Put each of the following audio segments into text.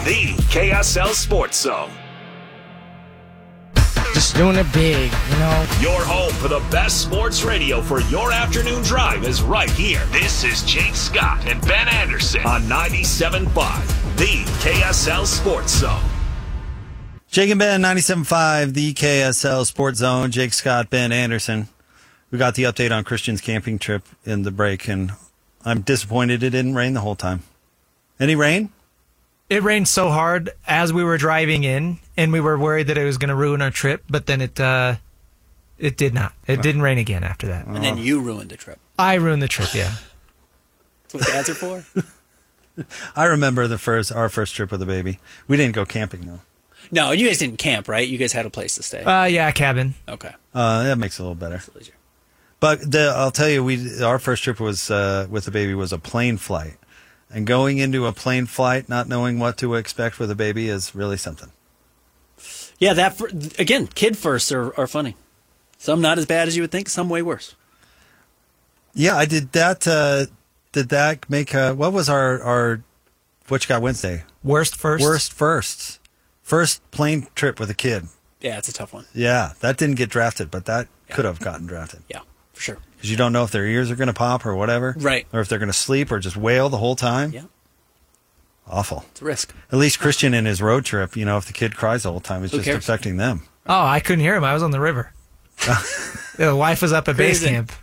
the KSL Sports Zone. Just doing it big, you know. Your home for the best sports radio for your afternoon drive is right here. This is Jake Scott and Ben Anderson on 97.5, the KSL Sports Zone. Jake and Ben, 97.5, the KSL Sports Zone. Jake Scott, Ben Anderson. We got the update on Christian's camping trip in the break, and I'm disappointed it didn't rain the whole time. Any rain? It rained so hard as we were driving in, and we were worried that it was going to ruin our trip, but then it did not. It didn't rain again after that. And then you ruined the trip. I ruined the trip, yeah. That's what dads are for? I remember our first trip with the baby. We didn't go camping, though. No, you guys didn't camp, right? You guys had a place to stay. Yeah, cabin. Okay. That makes it a little better. But I'll tell you, our first trip was with the baby was a plane flight. And going into a plane flight, not knowing what to expect with a baby is really something. Yeah, again, kid firsts are funny. Some not as bad as you would think, some way worse. Yeah, I did that. Did that make what was our What You Got Wednesday? Worst first? Worst firsts. First plane trip with a kid. Yeah, it's a tough one. Yeah, that didn't get drafted, but that could have gotten drafted. Yeah, for sure. Because you don't know if their ears are going to pop or whatever. Right. Or if they're going to sleep or just wail the whole time. Yeah. Awful. It's a risk. At least Christian in his road trip, if the kid cries the whole time, it's just affecting them. Oh, I couldn't hear him. I was on the river. The wife was up at base camp.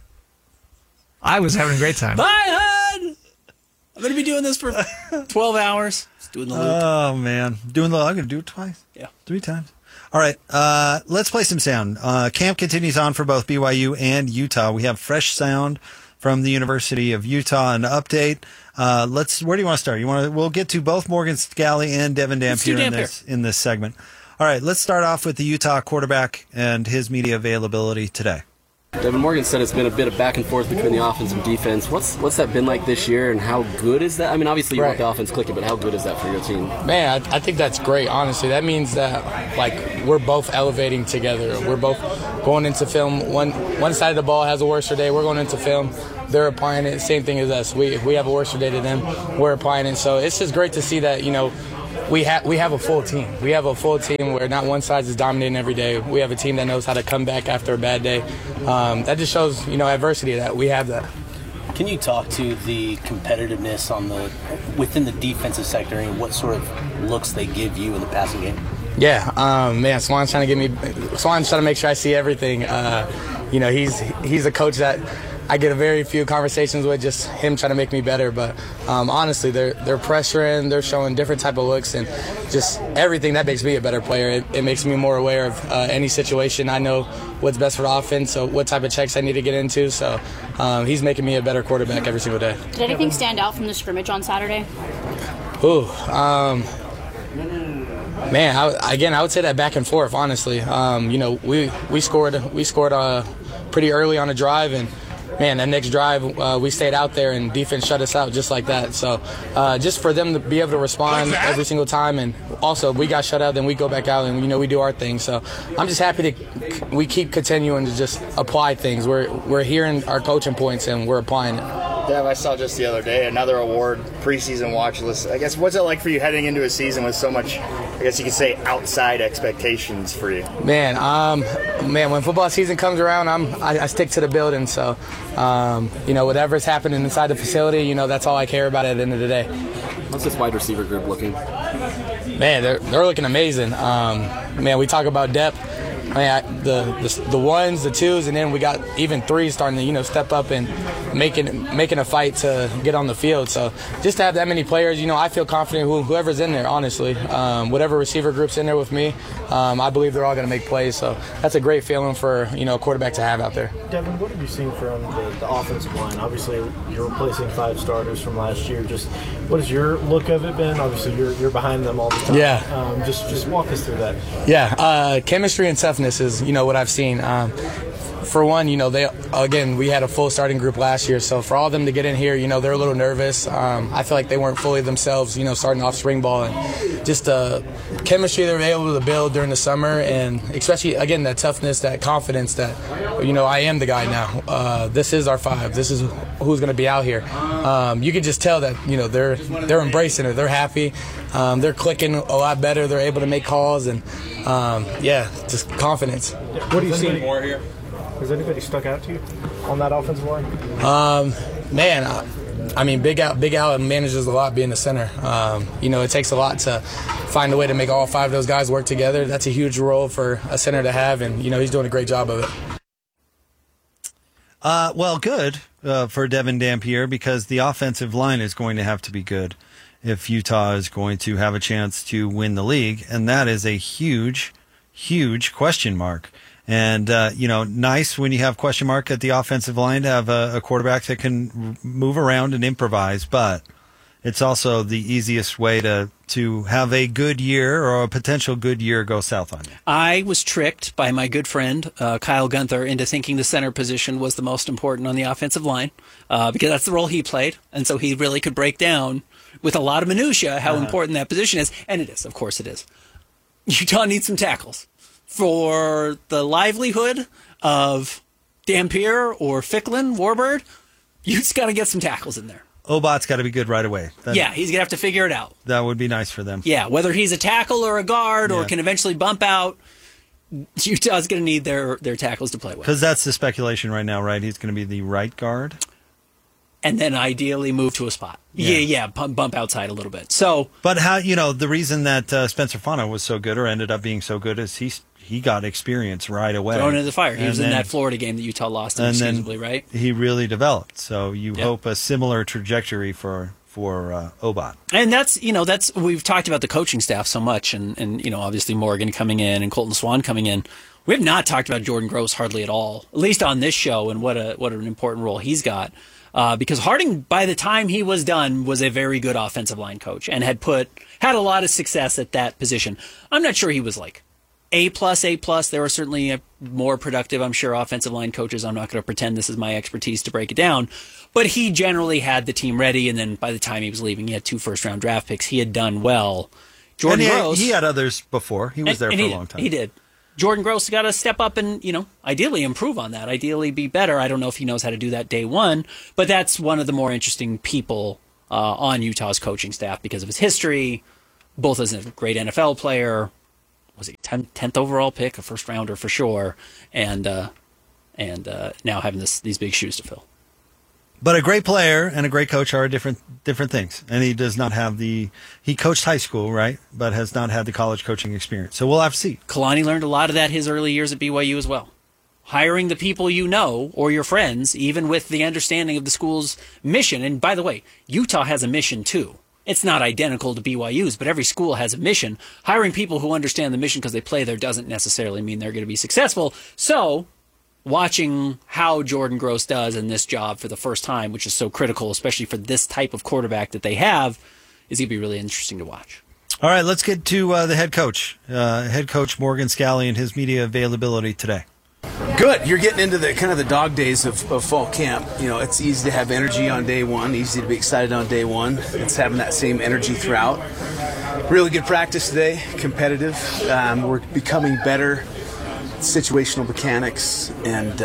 I was having a great time. Bye, hon! I'm going to be doing this for 12 hours. Just doing the loop. Oh, man. I'm going to do it twice. Yeah. 3 times. All right, let's play some sound. Camp continues on for both BYU and Utah. We have fresh sound from the University of Utah. An update. Where do you want to start? We'll get to both Morgan Scally and Devin Dampier in this segment. All right, let's start off with the Utah quarterback and his media availability today. Devin Morgan said it's been a bit of back and forth between the offense and defense. What's that been like this year, and how good is that? I mean, obviously you want the offense clicking, but how good is that for your team? Man, I think that's great, honestly. That means that, we're both elevating together. We're both going into film. One side of the ball has a worse day. We're going into film. They're applying it. Same thing as us. If we have a worse day to them, we're applying it. So it's just great to see that, we have a full team. We have a full team where not one side is dominating every day. We have a team that knows how to come back after a bad day. That just shows, adversity that we have that. Can you talk to the competitiveness within the defensive sector and what sort of looks they give you in the passing game? Yeah, man, Swan's trying to make sure I see everything. He's a coach that I get a very few conversations with, just him trying to make me better. But honestly, they're pressuring, they're showing different type of looks, and just everything that makes me a better player. It makes me more aware of any situation. I know what's best for the offense, so what type of checks I need to get into. So he's making me a better quarterback every single day. Did anything stand out from the scrimmage on Saturday? Man, I would say that back and forth. Honestly, we scored pretty early on a drive, and man, that next drive we stayed out there and defense shut us out just like that. So just for them to be able to respond every single time, and also we got shut out, then we go back out and we do our thing. So I'm just happy we keep continuing to just apply things. We're hearing our coaching points and we're applying it. Dev, I saw just the other day another award, preseason watch list. I guess, what's it like for you heading into a season with so much, I guess you could say, outside expectations for you? Man, when football season comes around, I stick to the building. So, whatever's happening inside the facility, that's all I care about at the end of the day. How's this wide receiver group looking? Man, they're looking amazing. We talk about depth. The ones, the twos, and then we got even threes starting to step up and making a fight to get on the field. So just to have that many players, I feel confident whoever's in there. Honestly, whatever receiver group's in there with me, I believe they're all going to make plays. So that's a great feeling for a quarterback to have out there. Devin, what have you seen from the offensive line? Obviously, you're replacing 5 starters from last year. Just what has your look of it been? Obviously, you're behind them all the time. Yeah. Just walk us through that. Yeah. Chemistry and toughness is what I've seen. for one, we had a full starting group last year, so for all of them to get in here, they're a little nervous. I feel like they weren't fully themselves, starting off spring ball, and just the chemistry they were able to build during the summer, and especially, again, that toughness, that confidence that, I am the guy now. This is our 5. This is who's going to be out here. You can just tell that, they're embracing it. They're happy. They're clicking a lot better. They're able to make calls, and, just confidence. What do you see more here? Has anybody stuck out to you on that offensive line? Big Al manages a lot being the center. It takes a lot to find a way to make all 5 of those guys work together. That's a huge role for a center to have, and, he's doing a great job of it. Good for Devin Dampier, because the offensive line is going to have to be good if Utah is going to have a chance to win the league, and that is a huge, huge question mark. And, nice when you have question mark at the offensive line to have a quarterback that can move around and improvise, but it's also the easiest way to have a good year or a potential good year go south on you. I was tricked by my good friend, Kyle Gunther, into thinking the center position was the most important on the offensive line, because that's the role he played. And so he really could break down with a lot of minutia how important that position is. And it is. Of course it is. Utah needs some tackles. For the livelihood of Dampier or Ficklin, Warbird, you just got to get some tackles in there. Obat's got to be good right away. He's going to have to figure it out. That would be nice for them. Yeah, whether he's a tackle or a guard or can eventually bump out, Utah's going to need their tackles to play with. Because that's the speculation right now, right? He's going to be the right guard? And then ideally move to a spot. Bump outside a little bit. But how, the reason that Spencer Fano was so good or ended up being so good is he got experience right away. Thrown into the fire. He was in that Florida game that Utah lost inexcusably, right? He really developed. So you hope a similar trajectory for Obat. And that's we've talked about the coaching staff so much, and obviously Morgan coming in and Colton Swan coming in. We have not talked about Jordan Gross hardly at all, at least on this show, and what an important role he's got. Because Harding, by the time he was done, was a very good offensive line coach and had a lot of success at that position. I'm not sure he was like A+. There were certainly more productive, I'm sure, offensive line coaches. I'm not going to pretend this is my expertise to break it down. But he generally had the team ready, and then by the time he was leaving, he had 2 first-round draft picks. He had done well. Jordan Gross, he had others before. He was there for a long time. He did. Jordan Gross got to step up and, ideally improve on that, ideally be better. I don't know if he knows how to do that day one, but that's one of the more interesting people on Utah's coaching staff because of his history, both as a great NFL player, was he 10th overall pick, a first rounder for sure, and now having these big shoes to fill. But a great player and a great coach are different things. And he does not have he coached high school, right? But has not had the college coaching experience. So we'll have to see. Kalani learned a lot of that his early years at BYU as well. Hiring the people you know or your friends, even with the understanding of the school's mission. And by the way, Utah has a mission too. It's not identical to BYU's, but every school has a mission. Hiring people who understand the mission because they play there doesn't necessarily mean they're going to be successful. So watching how Jordan Gross does in this job for the first time, which is so critical, especially for this type of quarterback that they have, is going to be really interesting to watch. All right, let's get to the head coach. Head coach Morgan Scalley and his media availability today. Good. You're getting into the kind of the dog days of fall camp. It's easy to have energy on day one, easy to be excited on day one. It's having that same energy throughout. Really good practice today, competitive. We're becoming better. Situational mechanics, and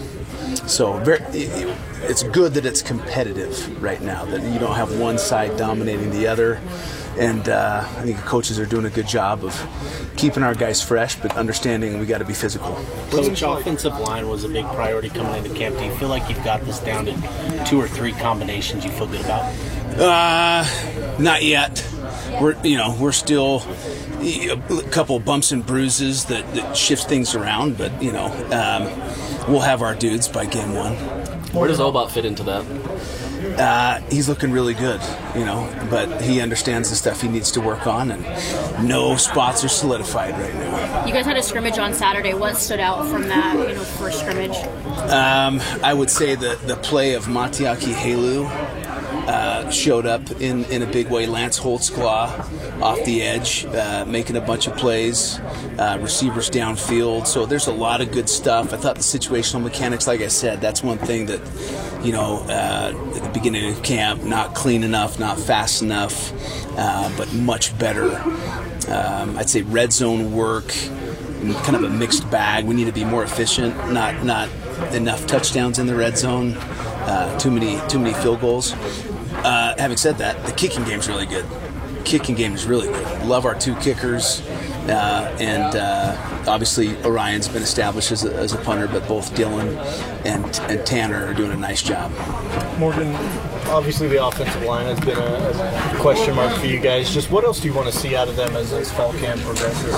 it's good that it's competitive right now, that you don't have one side dominating the other, and I think the coaches are doing a good job of keeping our guys fresh, but understanding we got to be physical. Coach, offensive line was a big priority coming into camp. Do you feel like you've got this down to 2 or 3 combinations you feel good about? Not yet. We're still a couple bumps and bruises that shift things around, but we'll have our dudes by game 1. Where does Obat fit into that? He's looking really good, but he understands the stuff he needs to work on, and no spots are solidified right now. You guys had a scrimmage on Saturday. What stood out from that, first scrimmage? I would say the play of Matiaki Helu showed up in a big way. Lance Holtzclaw off the edge, making a bunch of plays, receivers downfield. So there's a lot of good stuff. I thought the situational mechanics, like I said, that's one thing that, at the beginning of camp, not clean enough, not fast enough, but much better. I'd say red zone work, kind of a mixed bag. We need to be more efficient, not enough touchdowns in the red zone, too many field goals. Having said that, the kicking game's really good. Kicking game is really good. Love our two kickers, and obviously Orion's been established as a punter, but both Dylan and Tanner are doing a nice job. Morgan, obviously the offensive line has been a question mark for you guys. Just what else do you want to see out of them as fall camp progresses?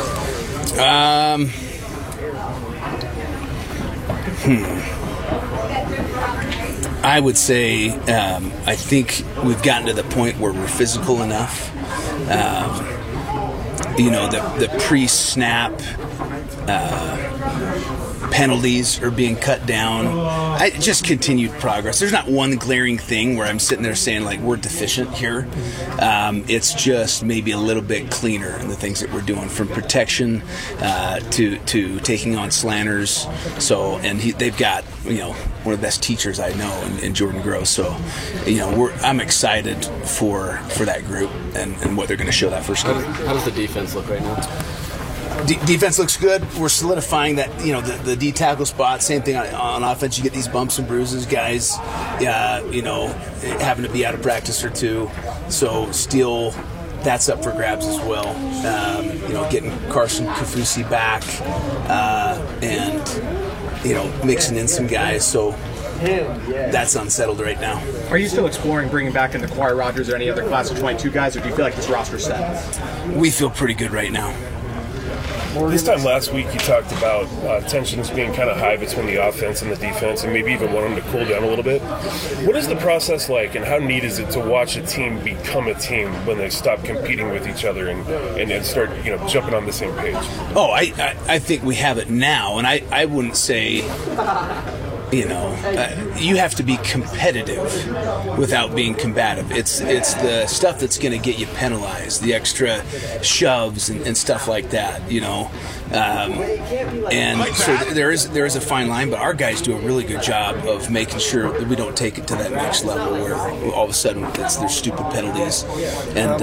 I would say I think we've gotten to the point where we're physical enough. The pre-snap penalties are being cut down. Just continued progress. There's not one glaring thing where I'm sitting there saying, like, we're deficient here. It's just maybe a little bit cleaner in the things that we're doing, from protection to taking on slanters. So, and they've got, one of the best teachers I know in Jordan Gross. So, I'm excited for that group and what they're going to show that first game. How does the defense look right now? Defense looks good. We're solidifying that, the D tackle spot. Same thing on offense. You get these bumps and bruises, guys, having to be out of practice or two. So still, that's up for grabs as well. Getting Carson Kafusi back and mixing in some guys. So that's unsettled right now. Are you still exploring bringing back in the Kawhi Rogers or any other class of 22 guys, or do you feel like this roster's set? We feel pretty good right now. This time last week, you talked about tensions being kind of high between the offense and the defense, and maybe even wanting to cool down a little bit. What is the process like, and how neat is it to watch a team become a team when they stop competing with each other and start, jumping on the same page? Oh, I think we have it now, and I wouldn't say, you have to be competitive without being combative. It's the stuff that's going to get you penalized, the extra shoves and stuff like that, and so there is a fine line, but our guys do a really good job of making sure that we don't take it to that next level where all of a sudden there's stupid penalties, and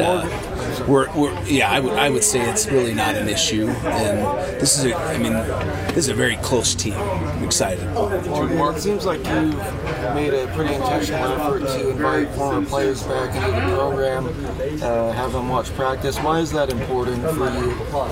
I would say it's really not an issue, and this is a very close team. I'm excited. Mark, it seems like you've made a pretty intentional effort to invite former players back into the program, have them watch practice. Why is that important for you?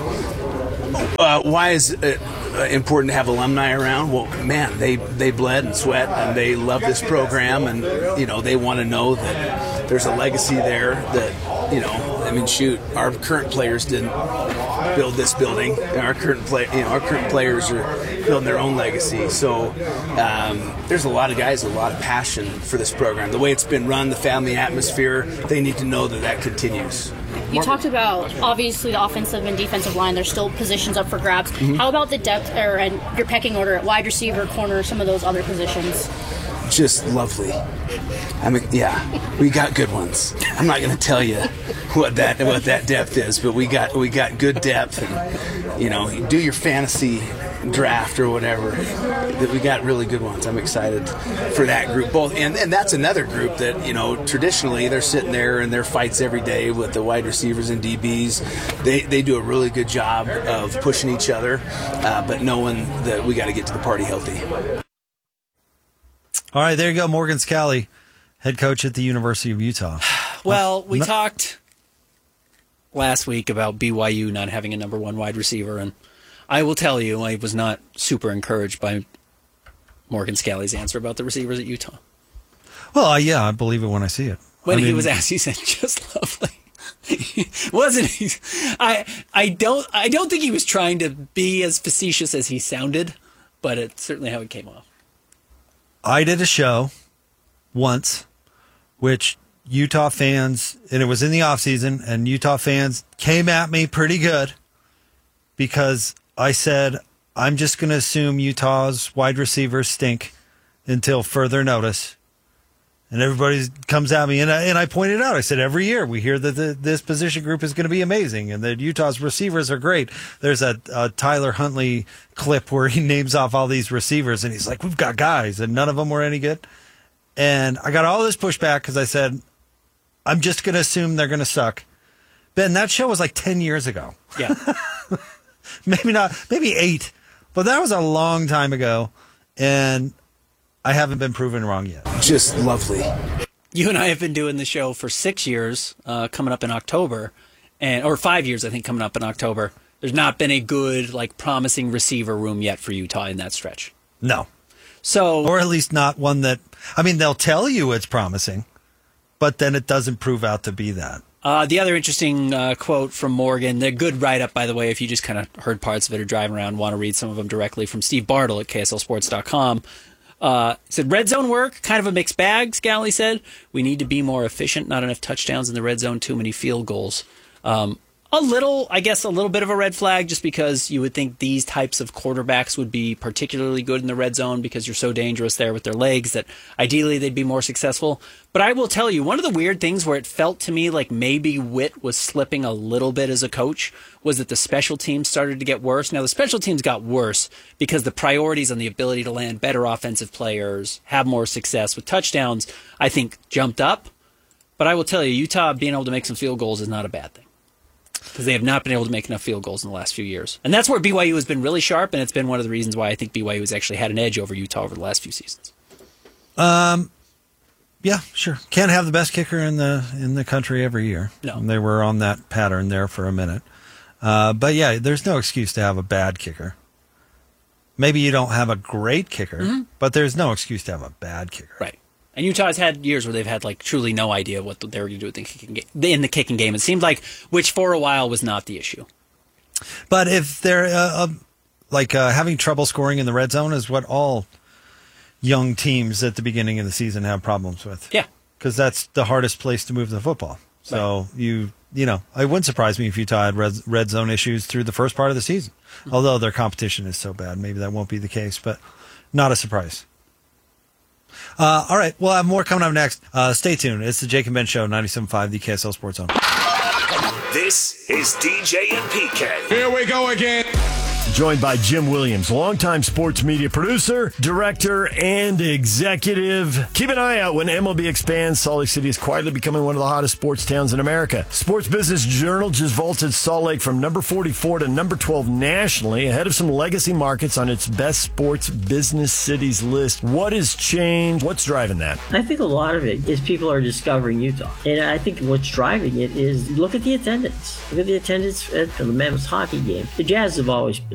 Why is it important to have alumni around? Well, man, they bled and sweat, and they love this program, and they want to know that there's a legacy there. That our current players didn't build this building. Our current players are building their own legacy. So there's a lot of guys, a lot of passion for this program. The way it's been run, the family atmosphere, they need to know that continues. You talked about, obviously, the offensive and defensive line. There's still positions up for grabs. Mm-hmm. How about the depth and your pecking order at wide receiver, corner, some of those other positions? Just lovely. We got good ones. I'm not going to tell you what that depth is, but we got good depth, and do your fantasy draft or whatever. That we got really good ones. I'm excited for that group both, and that's another group that traditionally they're sitting there in their fights every day with the wide receivers and DBs. They do a really good job of pushing each other, but knowing that we got to get to the party healthy. All right, there you go, Morgan Scalley, head coach at the University of Utah. Well, we talked last week about BYU not having a number one wide receiver, and I will tell you, I was not super encouraged by Morgan Scalley's answer about the receivers at Utah. Well, I believe it when I see it. When he was asked, he said, "Just lovely." Wasn't he? I don't think he was trying to be as facetious as he sounded, but it's certainly how it came off. I did a show once, which Utah fans, and it was in the offseason, and Utah fans came at me pretty good because I said, I'm just going to assume Utah's wide receivers stink until further notice. And everybody comes at me, and I pointed out, I said, every year we hear that this position group is going to be amazing and that Utah's receivers are great. There's a Tyler Huntley clip where he names off all these receivers, and he's like, we've got guys, and none of them were any good. And I got all this pushback because I said, I'm just going to assume they're going to suck. Ben, that show was like 10 years ago. Yeah. maybe 8, but that was a long time ago, and I haven't been proven wrong yet. Just lovely. You and I have been doing the show for 6 years, coming up in October, or 5 years, I think, coming up in October. There's not been a good, promising receiver room yet for Utah in that stretch. No. So, or at least not one that, they'll tell you it's promising, but then it doesn't prove out to be that. The other interesting quote from Morgan, the good write-up, by the way, if you just kind of heard parts of it or driving around, want to read some of them directly, from Steve Bartle at KSLSports.com. He said, red zone work, kind of a mixed bag, Scally said. We need to be more efficient, not enough touchdowns in the red zone, too many field goals. A little bit of a red flag, just because you would think these types of quarterbacks would be particularly good in the red zone because you're so dangerous there with their legs that ideally they'd be more successful. But I will tell you, one of the weird things where it felt to me like maybe Witt was slipping a little bit as a coach was that the special teams started to get worse. Now, the special teams got worse because the priorities on the ability to land better offensive players, have more success with touchdowns, I think jumped up. But I will tell you, Utah being able to make some field goals is not a bad thing, because they have not been able to make enough field goals in the last few years. And that's where BYU has been really sharp, and it's been one of the reasons why I think BYU has actually had an edge over Utah over the last few seasons. Yeah, sure. Can't have the best kicker in the country every year. No. They were on that pattern there for a minute. But yeah, there's no excuse to have a bad kicker. Maybe you don't have a great kicker, but there's no excuse to have a bad kicker. Right. And Utah has had years where they've had truly no idea what they were going to do in the kicking game. It seemed like, which for a while was not the issue. But if they're having trouble scoring in the red zone is what all young teams at the beginning of the season have problems with. Yeah. Because that's the hardest place to move the football. So it wouldn't surprise me if Utah had red zone issues through the first part of the season. Although their competition is so bad, maybe that won't be the case, but not a surprise. All right, we'll have more coming up next. Stay tuned. It's the Jake and Ben Show, 97.5, the KSL Sports Zone. This is DJ and PK. Here we go again. Joined by Jim Williams, longtime sports media producer, director, and executive. Keep an eye out when MLB expands. Salt Lake City is quietly becoming one of the hottest sports towns in America. Sports Business Journal just vaulted Salt Lake from number 44 to number 12 nationally, ahead of some legacy markets on its best sports business cities list. What has changed? What's driving that? I think a lot of it is people are discovering Utah. And I think what's driving it is look at the attendance. Look at the attendance at the Mammoth hockey game. The Jazz have always been